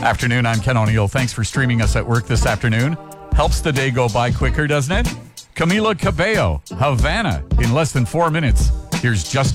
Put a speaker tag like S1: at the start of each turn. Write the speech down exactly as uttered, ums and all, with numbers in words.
S1: Afternoon, I'm Ken O'Neill. Thanks for streaming us at work this afternoon. Helps the day go by quicker, doesn't it? Camila Cabello, Havana, in less than four minutes. Here's Just